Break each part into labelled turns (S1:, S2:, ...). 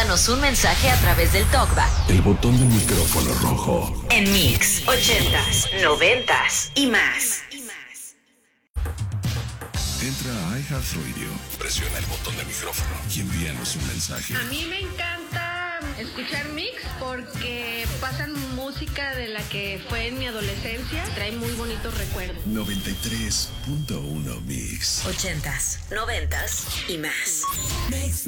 S1: Mándanos un mensaje a través del TalkBack.
S2: El botón del micrófono rojo.
S1: En Mix, 80s, 90s y más.
S2: Entra a iHeartRadio, presiona el botón del micrófono y envíanos un mensaje.
S3: A mí me encanta escuchar Mix porque pasan música de la que fue en mi adolescencia. Trae muy bonitos recuerdos.
S2: 93.1 Mix.
S1: 80s, 90s y más.
S4: Mix.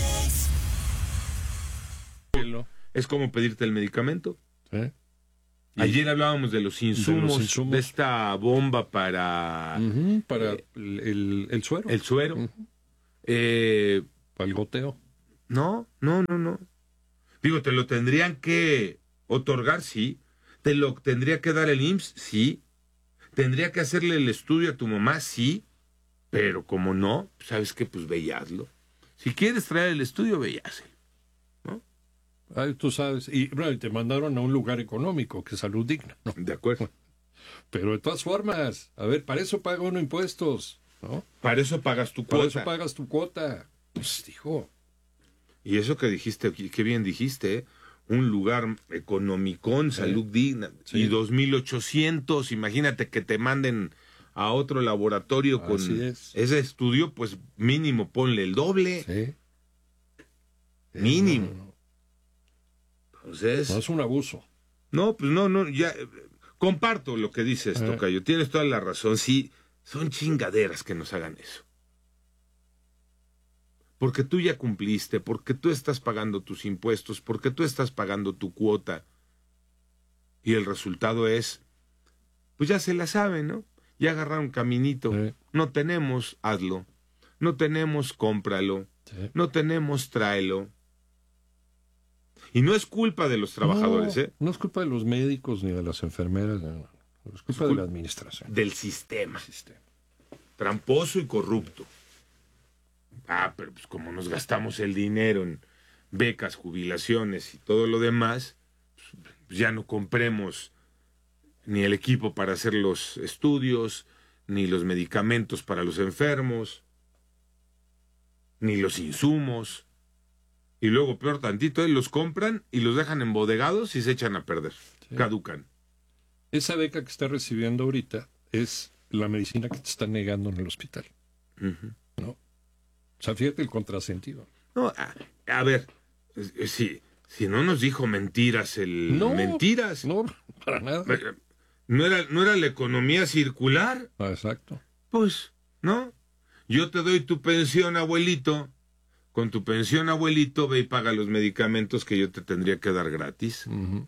S5: Es como pedirte el medicamento.
S6: ¿Eh?
S5: Ayer hablábamos de los insumos, de esta bomba para...
S6: Para el suero.
S5: El suero.
S6: Para el goteo.
S5: No. Digo, te lo tendrían que otorgar, sí. Te lo tendría que dar el IMSS, sí. Tendría que hacerle el estudio a tu mamá, sí. Pero como no, ¿sabes qué? Pues veíaslo. Si quieres traer el estudio, veíaselo.
S6: Ay, tú sabes, y bueno, te mandaron a un lugar económico, que es Salud Digna, ¿no?
S5: De acuerdo.
S6: Pero de todas formas, a ver, para eso paga uno impuestos, ¿no?
S5: Para eso pagas tu
S6: Para
S5: cuota.
S6: eso pagas tu cuota. Pues, dijo.
S5: Y eso que dijiste, qué bien dijiste, ¿eh? Un lugar economicón, Salud Digna,
S6: Sí.
S5: y 2,800, imagínate que te manden a otro laboratorio con
S6: Así es.
S5: ese estudio, pues mínimo ponle el doble,
S6: Sí.
S5: mínimo.
S6: No,
S5: Entonces,
S6: es un abuso.
S5: no, ya, comparto lo que dices, tocayo, tienes toda la razón, sí, son chingaderas que nos hagan eso. Porque tú ya cumpliste, porque tú estás pagando tus impuestos, porque tú estás pagando tu cuota. Y el resultado es, pues ya se la saben, ¿no? Ya agarraron caminito.
S6: Sí.
S5: No tenemos, hazlo. No tenemos, cómpralo.
S6: Sí.
S5: No tenemos, tráelo. Y no es culpa de los trabajadores,
S6: no,
S5: ¿eh?
S6: No es culpa de los médicos ni de las enfermeras, no. Es culpa de la administración.
S5: Del sistema. Tramposo y corrupto. Pero pues como nos gastamos el dinero en becas, jubilaciones y todo lo demás, pues ya no compremos ni el equipo para hacer los estudios, ni los medicamentos para los enfermos, ni los insumos. Y luego, peor tantito, los compran y los dejan embodegados y se echan a perder. Sí. Caducan.
S6: Esa beca que está recibiendo ahorita es la medicina que te están negando en el hospital. ¿No? O sea, fíjate el contrasentido.
S5: No, a ver, si no nos dijo mentiras mentiras.
S6: No, para nada.
S5: ¿No era la economía circular?
S6: Exacto.
S5: Pues, ¿no? Yo te doy tu pensión, abuelito. Con tu pensión, abuelito, ve y paga los medicamentos que yo te tendría que dar gratis.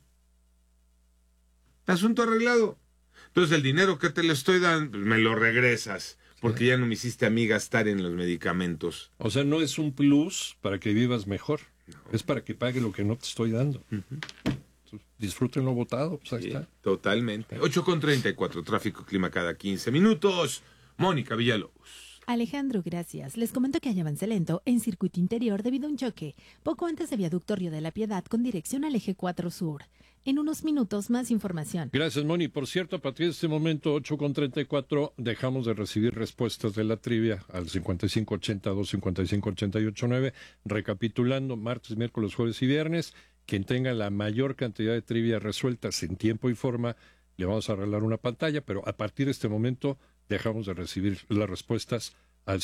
S5: Asunto arreglado. Entonces, el dinero que te le estoy dando, pues me lo regresas. Porque ya no me hiciste a mí gastar en los medicamentos.
S6: O sea, no es un plus para que vivas mejor. No. Es para que pague lo que no te estoy dando. Disfruten lo votado, pues ahí está.
S5: Totalmente. 8:34, tráfico, clima cada 15 minutos. Mónica Villalobos.
S7: Alejandro, gracias. Les comento que hay avance lento en circuito interior debido a un choque, poco antes de viaducto Río de la Piedad con dirección al eje 4 Sur. En unos minutos, más información.
S6: Gracias, Moni. Por cierto, a partir de este momento, 8:34, dejamos de recibir respuestas de la trivia al 5580-255-889. Recapitulando, martes, miércoles, jueves y viernes, quien tenga la mayor cantidad de trivia resueltas en tiempo y forma, le vamos a arreglar una pantalla, pero a partir de este momento dejamos de recibir las respuestas al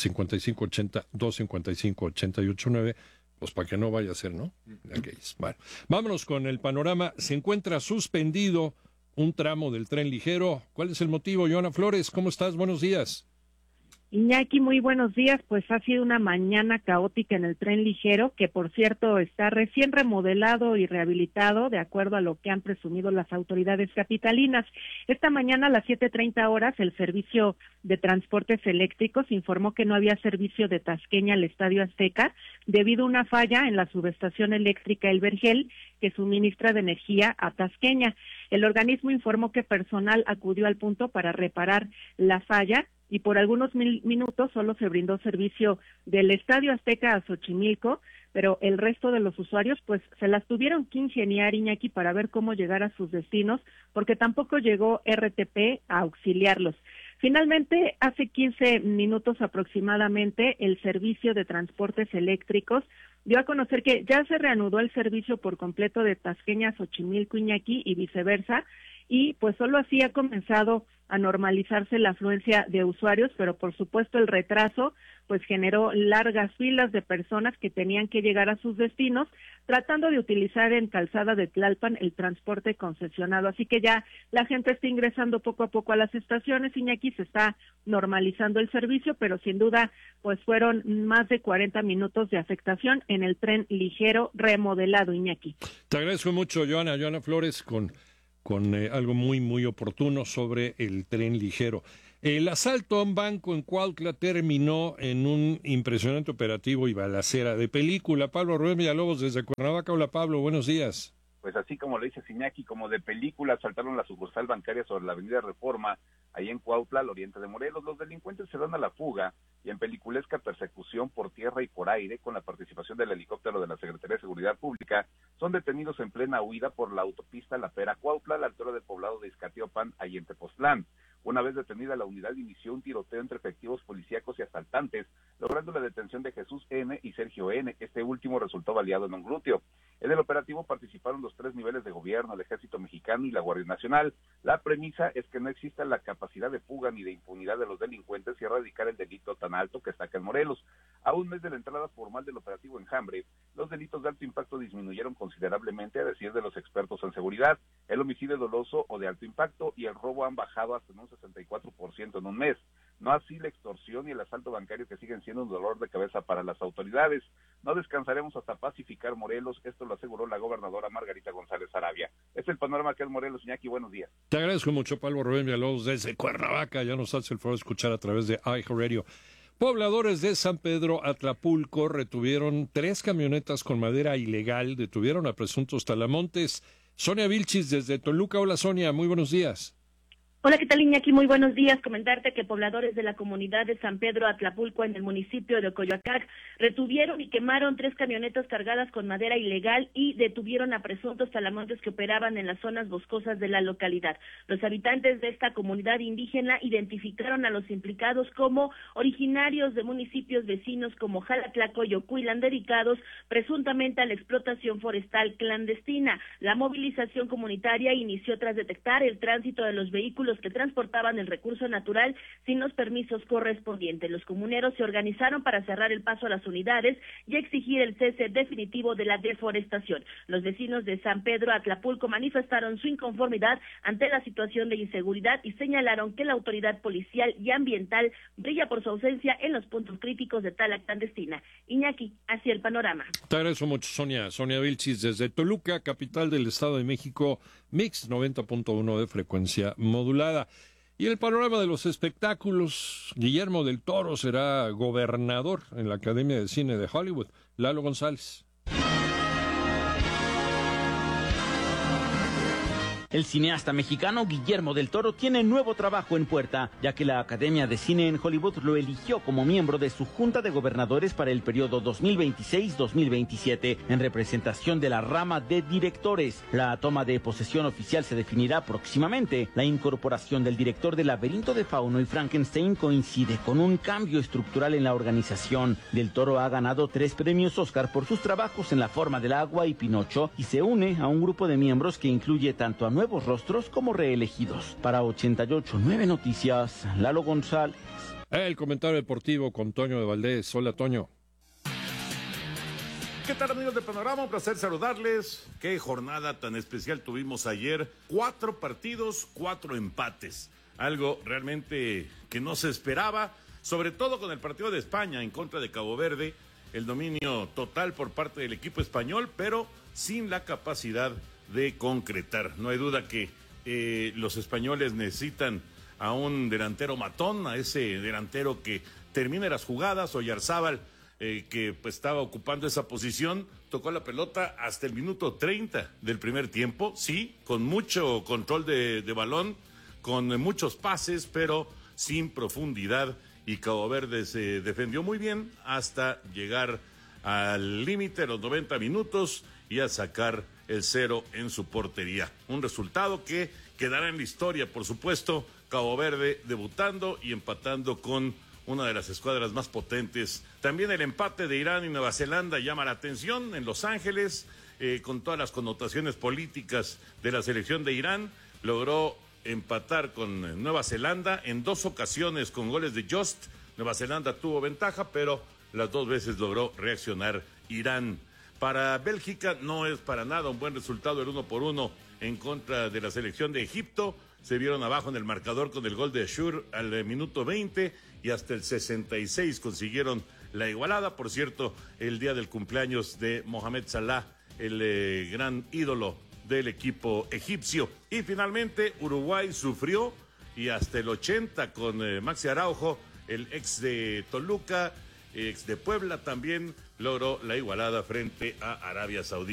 S6: 5580-255-889, pues para que no vaya a ser, ¿no? Bueno, vámonos con el panorama. Se encuentra suspendido un tramo del tren ligero. ¿Cuál es el motivo, Joana Flores? ¿Cómo estás? Buenos días.
S8: Iñaki, muy buenos días. Pues ha sido una mañana caótica en el tren ligero, que por cierto está recién remodelado y rehabilitado, de acuerdo a lo que han presumido las autoridades capitalinas. Esta mañana a las 7:30 horas, el Servicio de Transportes Eléctricos informó que no había servicio de Tasqueña al Estadio Azteca debido a una falla en la subestación eléctrica El Vergel, que suministra de energía a Tasqueña. El organismo informó que personal acudió al punto para reparar la falla, y por algunos minutos solo se brindó servicio del Estadio Azteca a Xochimilco, pero el resto de los usuarios pues se las tuvieron que ingeniar, Iñaki, para ver cómo llegar a sus destinos, porque tampoco llegó RTP a auxiliarlos. Finalmente, hace 15 minutos aproximadamente, el servicio de transportes eléctricos dio a conocer que ya se reanudó el servicio por completo de Tasqueña a Xochimilco, Iñaki y viceversa, y pues solo así ha comenzado a normalizarse la afluencia de usuarios, pero por supuesto el retraso pues generó largas filas de personas que tenían que llegar a sus destinos tratando de utilizar en Calzada de Tlalpan el transporte concesionado. Así que ya la gente está ingresando poco a poco a las estaciones, Iñaki, se está normalizando el servicio, pero sin duda pues fueron más de 40 minutos de afectación en el tren ligero remodelado, Iñaki.
S6: Te agradezco mucho, Joana Flores, con algo muy oportuno sobre el tren ligero. El asalto a un banco en Cuautla terminó en un impresionante operativo y balacera de película. Pablo Rubén Villalobos desde Cuernavaca. Hola, Pablo, buenos días.
S4: Pues así como lo dice Iñaki, como de película, asaltaron la sucursal bancaria sobre la avenida Reforma, ahí en Cuautla, al oriente de Morelos. Los delincuentes se dan a la fuga y en peliculesca persecución por tierra y por aire, con la participación del helicóptero de la Secretaría de Seguridad Pública, son detenidos en plena huida por la autopista La Pera-Cuautla, a la altura del poblado de Izcatiopan, ahí en Tepoztlán. Una vez detenida, la unidad inició un tiroteo entre efectivos policíacos y asaltantes, logrando la detención de Jesús N. y Sergio N. Este último resultó baleado en un glúteo. En el operativo participaron los 3 niveles de gobierno, el Ejército Mexicano y la Guardia Nacional. La premisa es que no exista la capacidad de fuga ni de impunidad de los delincuentes y erradicar el delito tan alto que está acá en Morelos. A un mes de la entrada formal del operativo Enjambre, los delitos de alto impacto disminuyeron considerablemente, a decir de los expertos en seguridad. El homicidio doloso o de alto impacto y el robo han bajado hasta en un 64% en un mes. No así la extorsión y el asalto bancario, que siguen siendo un dolor de cabeza para las autoridades. No descansaremos hasta pacificar Morelos, esto lo aseguró la gobernadora Margarita González Arabia. Este es el panorama que es Morelos, Iñaki, buenos días.
S6: Te agradezco mucho, Pablo Rubén Villalobos desde Cuernavaca. Ya nos hace el favor de escuchar a través de iHeartRadio. Pobladores de San Pedro Atlapulco retuvieron 3 camionetas con madera ilegal, detuvieron a presuntos talamontes. Sonia Vilchis desde Toluca. Hola, Sonia, muy buenos días.
S9: Hola, ¿qué tal, Iñaki? Muy buenos días. Comentarte que pobladores de la comunidad de San Pedro Atlapulco, en el municipio de Coyoacac, retuvieron y quemaron 3 camionetas cargadas con madera ilegal y detuvieron a presuntos talamontes que operaban en las zonas boscosas de la localidad. Los habitantes de esta comunidad indígena identificaron a los implicados como originarios de municipios vecinos como Jalatlaco y Ocuilan, dedicados presuntamente a la explotación forestal clandestina. La movilización comunitaria inició tras detectar el tránsito de los vehículos que transportaban el recurso natural sin los permisos correspondientes. Los comuneros se organizaron para cerrar el paso a las unidades y exigir el cese definitivo de la deforestación. Los vecinos de San Pedro Atlapulco manifestaron su inconformidad ante la situación de inseguridad y señalaron que la autoridad policial y ambiental brilla por su ausencia en los puntos críticos de tala clandestina. Iñaki, así el panorama.
S6: Te agradezco mucho, Sonia. Sonia Vilchis desde Toluca, capital del Estado de México, Mix 90.1 de frecuencia modulada. Y el panorama de los espectáculos, Guillermo del Toro será gobernador en la Academia de Cine de Hollywood. Lalo González.
S10: El cineasta mexicano Guillermo del Toro tiene nuevo trabajo en puerta, ya que la Academia de Cine en Hollywood lo eligió como miembro de su Junta de Gobernadores para el periodo 2026-2027, en representación de la rama de directores. La toma de posesión oficial se definirá próximamente. La incorporación del director de Laberinto de Fauno y Frankenstein coincide con un cambio estructural en la organización. Del Toro ha ganado 3 premios Oscar por sus trabajos en La Forma del Agua y Pinocho, y se une a un grupo de miembros que incluye tanto a nuevos rostros como reelegidos. Para 88.9 Noticias, Lalo González.
S6: El comentario deportivo con Toño de Valdés. Hola, Toño.
S11: ¿Qué tal, amigos de Panorama? Un placer saludarles. Qué jornada tan especial tuvimos ayer. 4 partidos, 4 empates. Algo realmente que no se esperaba, sobre todo con el partido de España en contra de Cabo Verde. El dominio total por parte del equipo español, pero sin la capacidad de concretar. No hay duda que los españoles necesitan a un delantero matón, a ese delantero que termine las jugadas. Oyarzábal, que pues estaba ocupando esa posición, tocó la pelota hasta el minuto 30 del primer tiempo, sí, con mucho control de balón, con muchos pases, pero sin profundidad, y Cabo Verde se defendió muy bien hasta llegar al límite, los 90 minutos, y a sacar el 0 en su portería. Un resultado que quedará en la historia, por supuesto, Cabo Verde debutando y empatando con una de las escuadras más potentes. También el empate de Irán y Nueva Zelanda llama la atención en Los Ángeles, con todas las connotaciones políticas de la selección de Irán. Logró empatar con Nueva Zelanda en 2 ocasiones con goles de Just. Nueva Zelanda tuvo ventaja, pero las 2 veces logró reaccionar Irán. Para Bélgica no es para nada un buen resultado el 1-1 en contra de la selección de Egipto. Se vieron abajo en el marcador con el gol de Ashur al minuto 20 y hasta el 66 consiguieron la igualada. Por cierto, el día del cumpleaños de Mohamed Salah, el gran ídolo del equipo egipcio. Y finalmente Uruguay sufrió y hasta el 80 con Maxi Araujo, el ex de Toluca, ex de Puebla, también logró la igualada frente a Arabia Saudita.